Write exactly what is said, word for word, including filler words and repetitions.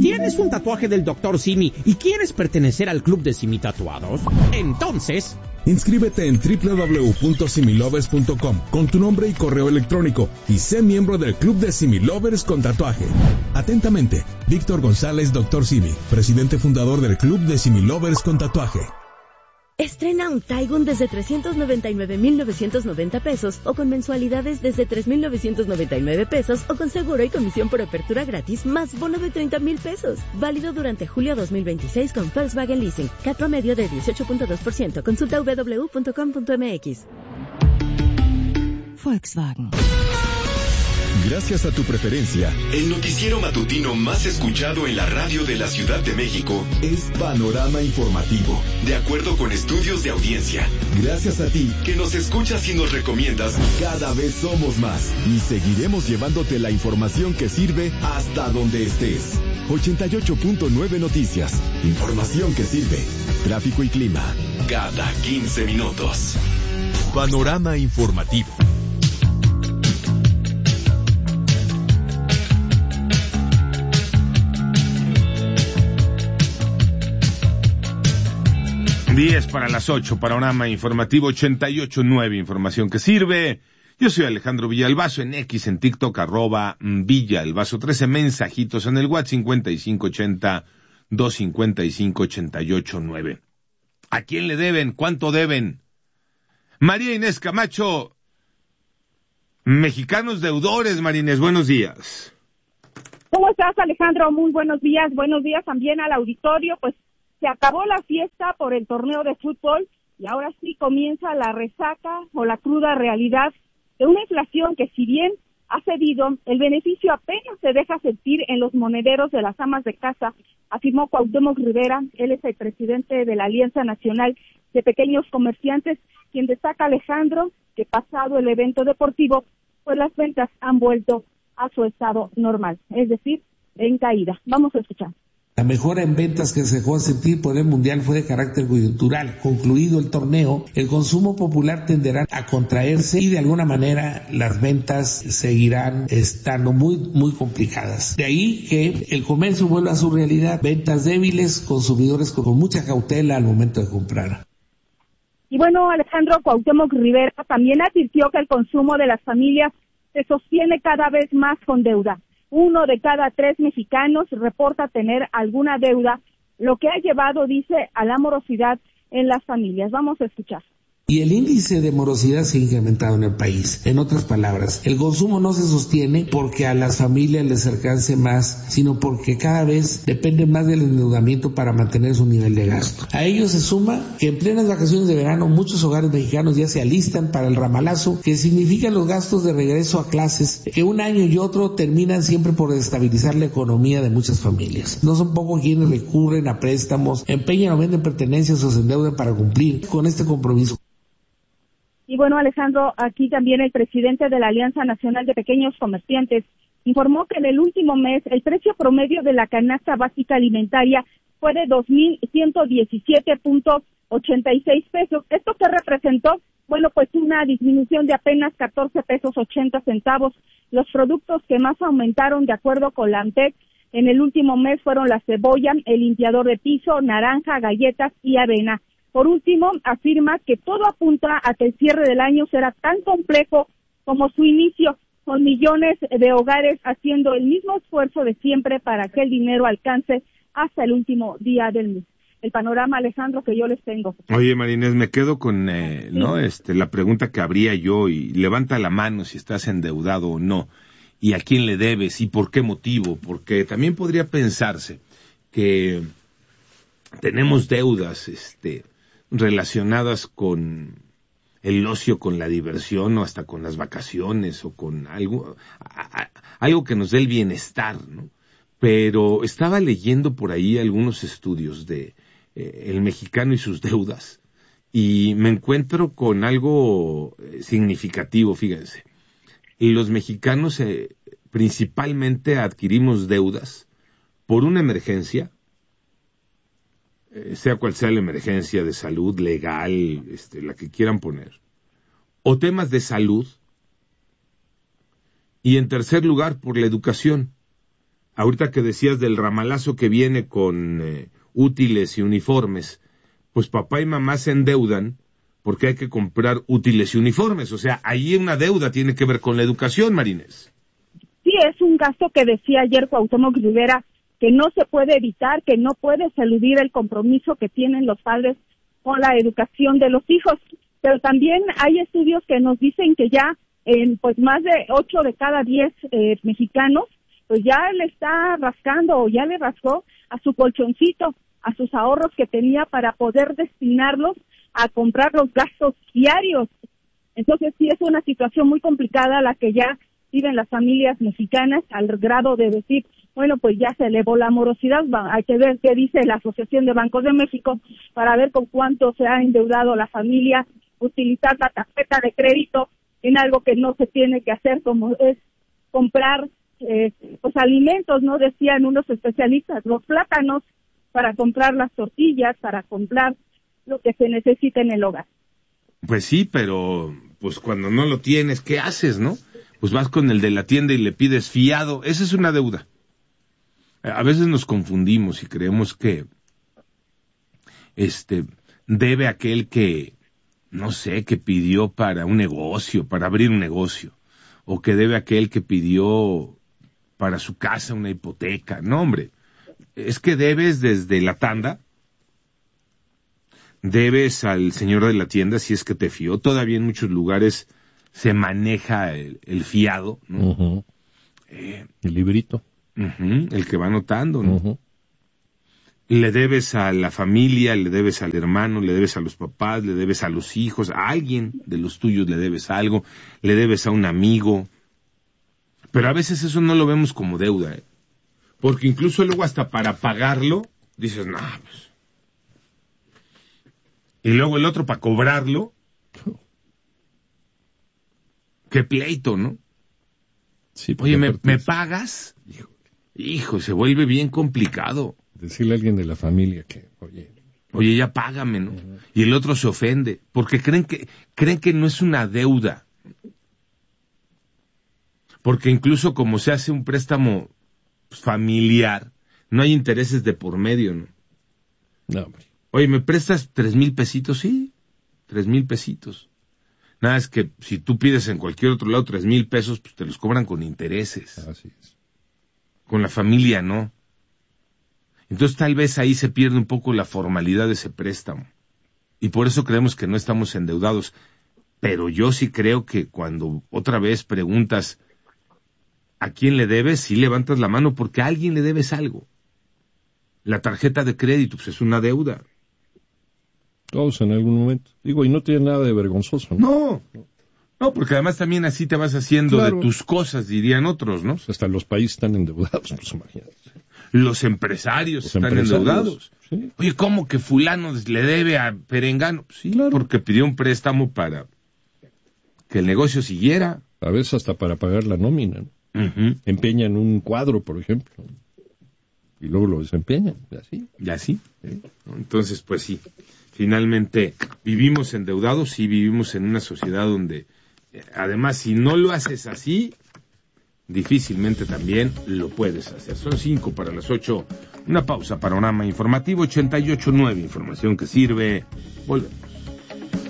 ¿Tienes un tatuaje del doctor Simi y quieres pertenecer al club de Simi Tatuados? Entonces... inscríbete en doble u doble u doble u punto similovers punto com con tu nombre y correo electrónico y sé miembro del club de Similovers con tatuaje. Atentamente, Víctor González, doctor Simi, presidente fundador del club de Similovers con tatuaje. Estrena un Taigun desde trescientos noventa y nueve mil novecientos noventa pesos o con mensualidades desde tres mil novecientos noventa y nueve pesos o con seguro y comisión por apertura gratis más bono de treinta mil pesos. Válido durante julio dos mil veintiséis con Volkswagen Leasing. C A T promedio de dieciocho punto dos por ciento. Consulta doble u doble u doble u punto com punto m x. Volkswagen. Gracias a tu preferencia, el noticiero matutino más escuchado en la radio de la Ciudad de México es Panorama Informativo, de acuerdo con estudios de audiencia. Gracias a ti, que nos escuchas y nos recomiendas, cada vez somos más. Y seguiremos llevándote la información que sirve hasta donde estés. ochenta y ocho punto nueve Noticias. Información que sirve. Tráfico y clima. Cada quince minutos. Panorama Informativo. diez para las ocho, Panorama Informativo ochenta y ocho punto nueve, información que sirve. Yo soy Alejandro Villalbazo, en X, en TikTok, arroba Villalbazo trece, mensajitos en el WhatsApp cincuenta y cinco ochenta, doscientos cincuenta y cinco, ochenta y ocho nueve. ¿A quién le deben? ¿Cuánto deben? María Inés Camacho, mexicanos deudores. María Inés, buenos días. ¿Cómo estás, Alejandro? Muy buenos días. Buenos días también al auditorio. Pues se acabó la fiesta por el torneo de fútbol y ahora sí comienza la resaca o la cruda realidad de una inflación que, si bien ha cedido, el beneficio apenas se deja sentir en los monederos de las amas de casa, afirmó Cuauhtémoc Rivera. Él es el presidente de la Alianza Nacional de Pequeños Comerciantes, quien destaca, Alejandro, que pasado el evento deportivo, pues las ventas han vuelto a su estado normal, es decir, en caída. Vamos a escuchar. La mejora en ventas que se dejó sentir por el Mundial fue de carácter coyuntural. Concluido el torneo, el consumo popular tenderá a contraerse y de alguna manera las ventas seguirán estando muy, muy complicadas. De ahí que el comercio vuelva a su realidad, ventas débiles, consumidores con mucha cautela al momento de comprar. Y bueno, Alejandro, Cuauhtémoc Rivera también advirtió que el consumo de las familias se sostiene cada vez más con deuda. Uno de cada tres mexicanos reporta tener alguna deuda, lo que ha llevado, dice, a la morosidad en las familias. Vamos a escuchar. Y el índice de morosidad se ha incrementado en el país. En otras palabras, el consumo no se sostiene porque a las familias les alcance más, sino porque cada vez depende más del endeudamiento para mantener su nivel de gasto. A ello se suma que en plenas vacaciones de verano muchos hogares mexicanos ya se alistan para el ramalazo, que significan los gastos de regreso a clases, que un año y otro terminan siempre por desestabilizar la economía de muchas familias. No son pocos quienes recurren a préstamos, empeñan o venden pertenencias o se endeudan para cumplir con este compromiso. Y bueno, Alejandro, aquí también el presidente de la Alianza Nacional de Pequeños Comerciantes informó que en el último mes el precio promedio de la canasta básica alimentaria fue de dos mil ciento diecisiete punto ochenta y seis pesos. ¿Esto qué representó? Bueno, pues una disminución de apenas catorce pesos ochenta centavos. Los productos que más aumentaron, de acuerdo con la ANTEC, en el último mes fueron la cebolla, el limpiador de piso, naranja, galletas y avena. Por último, afirma que todo apunta a que el cierre del año será tan complejo como su inicio, con millones de hogares haciendo el mismo esfuerzo de siempre para que el dinero alcance hasta el último día del mes. El panorama, Alejandro, que yo les tengo. Oye, María Inés, me quedo con eh, sí. no este la pregunta que habría yo, y levanta la mano si estás endeudado o no, y a quién le debes y por qué motivo, porque también podría pensarse que tenemos deudas, este... relacionadas con el ocio, con la diversión o hasta con las vacaciones o con algo a, a, algo que nos dé el bienestar, ¿no? Pero estaba leyendo por ahí algunos estudios de eh, el mexicano y sus deudas y me encuentro con algo eh, significativo, fíjense. Y los mexicanos eh, principalmente adquirimos deudas por una emergencia, sea cual sea la emergencia de salud, legal, este, la que quieran poner, o temas de salud, y en tercer lugar por la educación. ahorita que decías del ramalazo que viene con eh, útiles y uniformes, pues papá y mamá se endeudan porque hay que comprar útiles y uniformes. O sea, ahí una deuda tiene que ver con la educación, Marinés. Sí, es un gasto que decía ayer Cuauhtémoc Rivera, que no se puede evitar, que no puedes eludir el compromiso que tienen los padres con la educación de los hijos. Pero también hay estudios que nos dicen que ya en pues más de ocho de cada diez eh, mexicanos pues ya le está rascando o ya le rascó a su colchoncito, a sus ahorros que tenía para poder destinarlos a comprar los gastos diarios. Entonces sí es una situación muy complicada la que ya viven las familias mexicanas, al grado de decir, bueno, pues ya se elevó la morosidad, hay que ver qué dice la Asociación de Bancos de México para ver con cuánto se ha endeudado la familia, utilizar la tarjeta de crédito en algo que no se tiene que hacer, como es comprar eh, pues alimentos, ¿no? Decían unos especialistas, los plátanos para comprar las tortillas, para comprar lo que se necesita en el hogar. Pues sí, pero pues cuando no lo tienes, ¿qué haces, no? Pues vas con el de la tienda y le pides fiado. Esa es una deuda. A veces nos confundimos y creemos que este debe aquel que, no sé, que pidió para un negocio, para abrir un negocio, o que debe aquel que pidió para su casa una hipoteca. No, hombre, es que debes desde la tanda, debes al señor de la tienda si es que te fió. Todavía en muchos lugares se maneja el, el fiado, ¿no? Uh-huh. Eh, el librito. Uh-huh, el que va anotando, ¿no? Uh-huh. Le debes a la familia, le debes al hermano, le debes a los papás, le debes a los hijos, a alguien de los tuyos le debes algo, le debes a un amigo. Pero a veces eso no lo vemos como deuda, ¿eh? Porque incluso luego hasta para pagarlo, dices, no, pues. Y luego el otro para cobrarlo. Qué pleito, ¿no? Sí, oye, ¿me, ¿me pagas? Hijo, hijo, se vuelve bien complicado. Decirle a alguien de la familia que, oye... Oye, ya págame, ¿no? Uh-huh. Y el otro se ofende, porque creen que, creen que no es una deuda. Porque incluso como se hace un préstamo familiar, no hay intereses de por medio, ¿no? No, hombre. Oye, ¿me prestas tres mil pesitos? Sí, tres mil pesitos. Nada, es que si tú pides en cualquier otro lado tres mil pesos, pues te los cobran con intereses. Así es. Con la familia, no. Entonces tal vez ahí se pierde un poco la formalidad de ese préstamo. Y por eso creemos que no estamos endeudados. Pero yo sí creo que cuando otra vez preguntas a quién le debes, sí levantas la mano porque a alguien le debes algo. La tarjeta de crédito, pues es una deuda. Todos en algún momento. Digo, y no tiene nada de vergonzoso, ¿no? No, no, porque además también así te vas haciendo claro. de tus cosas, dirían otros, ¿no? Pues hasta los países están endeudados, pues imagínate. Los empresarios los están empresarios, endeudados. Sí. Oye, ¿cómo que fulano le debe a Perengano? Sí, claro. Porque pidió un préstamo para que el negocio siguiera. A veces hasta para pagar la nómina, ¿no? Uh-huh. Empeñan un cuadro, por ejemplo, y luego lo desempeñan, y así. Y así. ¿Sí? Entonces, pues sí. Finalmente, vivimos endeudados, sí vivimos en una sociedad donde, eh, además, si no lo haces así, difícilmente también lo puedes hacer. Son cinco para las ocho. Una pausa, panorama informativo ochenta y ocho nueve, información que sirve. Volvemos.